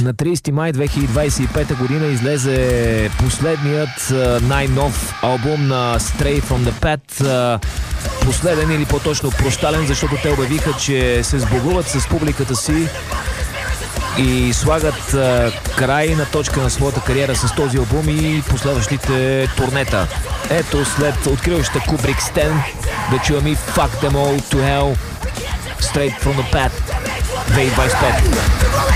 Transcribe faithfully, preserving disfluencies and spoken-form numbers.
На тридесети май две хиляди двадесет и пета година излезе последният най-нов албум на Stray from the Pad. Последен или по-точно прощален, защото те обявиха, че се сбогуват с публиката си и слагат а, край на точка на своята кариера с този албум и последващите турнета. Ето, след откриващата Kubrick Stan, да чуваме и Fuck Them All to Hell, Straight from the Pad, две хиляди двадесет и пета.